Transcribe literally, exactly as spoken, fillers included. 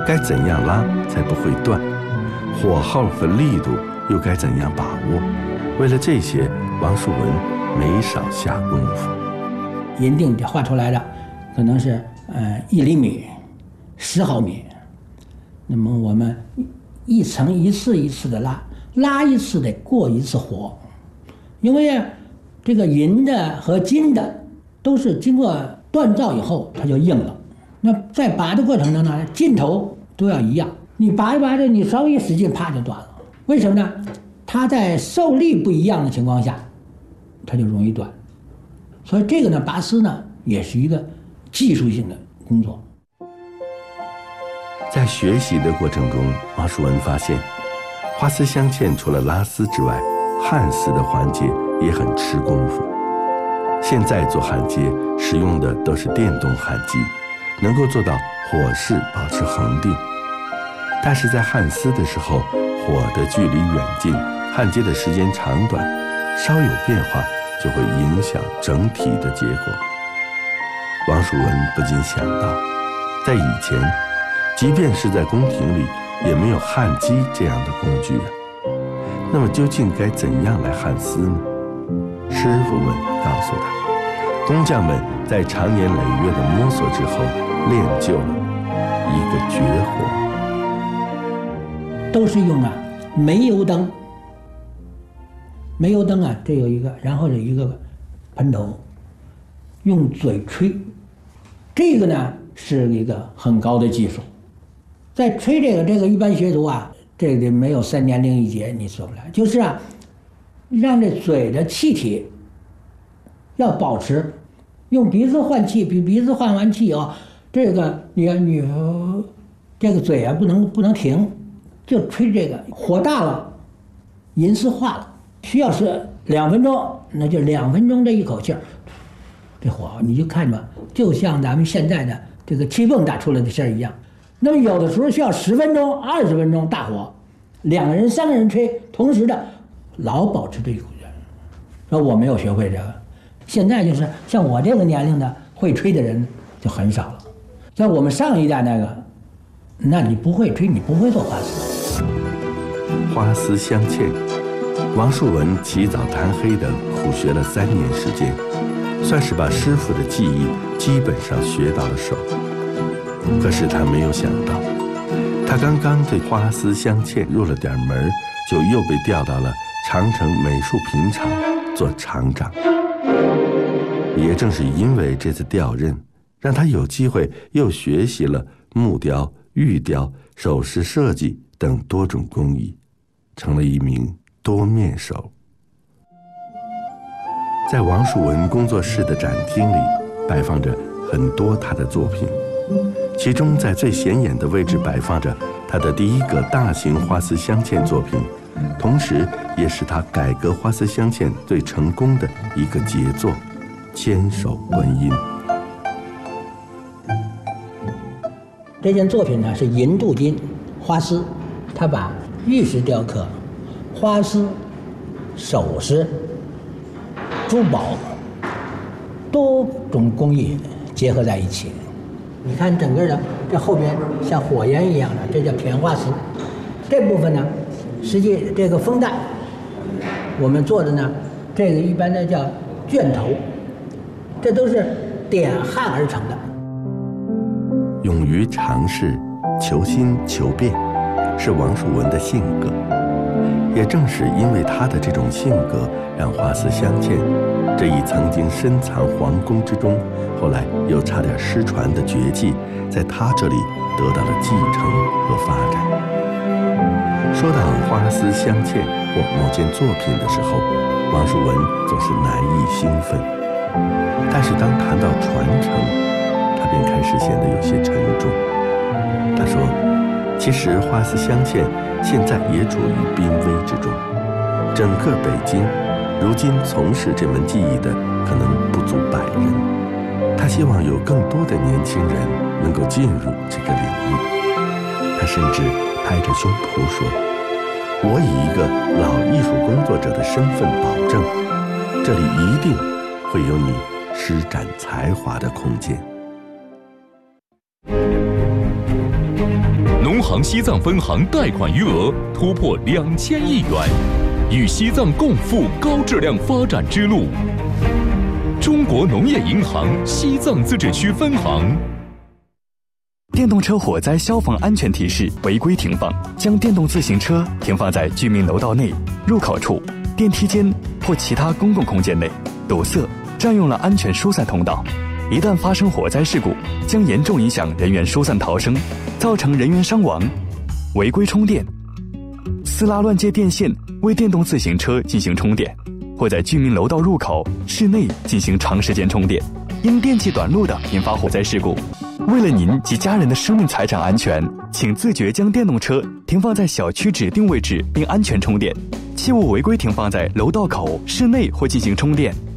该怎样拉才不会断？火候和力度又该怎样把握？为了这些，王树文没少下功夫。 银锭画出来的可能是呃一厘米、十毫米，那么我们一层一次一次的拉，拉一次得过一次火，因为这个银的和金的都是经过锻造以后它就硬了。那在拔的过程中呢，劲头都要一样，你拔着拔着，你稍微一使劲，啪就断了。为什么呢？它在受力不一样的情况下，它就容易断。所以这个呢，拔丝呢也是一个技术性的工作。 在学习的过程中，王树文发现，花丝镶嵌除了拉丝之外，焊丝的环节也很吃功夫。现在做焊接使用的都是电动焊机，能够做到火势保持恒定，但是在焊丝的时候，火的距离远近、焊接的时间长短稍有变化，就会影响整体的结果。王树文不禁想到，在以前，即便是在宫廷里，也没有焊机这样的工具啊。那么究竟该怎样来焊丝呢？师傅们告诉他，工匠们在长年累月的摸索之后，练就了一个绝活， 都是用啊煤油灯。煤油灯啊，这有一个，然后有一个喷头，用嘴吹。这个呢是一个很高的技术。在吹这个，这个一般学徒啊，这个没有三年零一节你做不来。就是啊，让这嘴的气体要保持，用鼻子换气，比鼻子换完气哦，这个你你这个嘴啊不能不能停，就吹这个，火大了，银丝化了。需要是两分钟，那就两分钟这一口气儿，这火你就看吧，就像咱们现在的这个气泵打出来的声一样。那么有的时候需要十分钟、二十分钟大火，两个人、三个人吹，同时的老保持这一口气儿。说我没有学会这个，现在就是像我这个年龄的会吹的人就很少了。像我们上一代那个，那你不会吹，你不会做花丝。 花丝镶嵌。王树文起早贪黑地苦学了三年时间，算是把师傅的技艺基本上学到了手。可是他没有想到，他刚刚对花丝镶嵌入了点门，就又被调到了长城美术品厂做厂长。也正是因为这次调任，让他有机会又学习了木雕、玉雕、首饰设计等多种工艺，成了一名多面手。在王树文工作室的展厅里，摆放着很多他的作品，其中在最显眼的位置摆放着他的第一个大型花丝镶嵌作品，同时也是他改革花丝镶嵌最成功的一个杰作——千手观音。 这件作品呢是银镀金花丝，他把玉石雕刻、花丝、首饰、珠宝多种工艺结合在一起。你看整个的这后边像火焰一样的，这叫填花丝。这部分呢，实际这个封带我们做的呢，这个一般的叫卷头，这都是点焊而成的。 勇于尝试、求新求变，是王树文的性格。也正是因为他的这种性格，让花丝镶嵌这一曾经深藏皇宫之中，后来又差点失传的绝技，在他这里得到了继承和发展。说到花丝镶嵌或某件作品的时候，王树文总是难抑兴奋，但是当谈到传承，他便开始显得有些沉重。他说，其实花丝镶嵌现在也处于濒危之中，整个北京如今从事这门技艺的可能不足百人。他希望有更多的年轻人能够进入这个领域。他甚至拍着胸脯说，我以一个老艺术工作者的身份保证，这里一定会有你施展才华的空间。 农行西藏分行贷款余额突破两千亿元，与西藏共赴高质量发展之路。中国农业银行西藏自治区分行。 电动车火灾消防安全提示：违规停放，将电动自行车停放在居民楼道内、入口处、电梯间或其他公共空间内，堵塞、占用了安全疏散通道。一旦发生火灾事故，将严重影响人员疏散逃生，造成人员伤亡。违规充电，私拉乱接电线为电动自行车进行充电，或在居民楼道入口、室内进行长时间充电，因电器短路的引发火灾事故。为了您及家人的生命财产安全，请自觉将电动车停放在小区指定位置并安全充电，切勿违规停放在楼道口、室内或进行充电。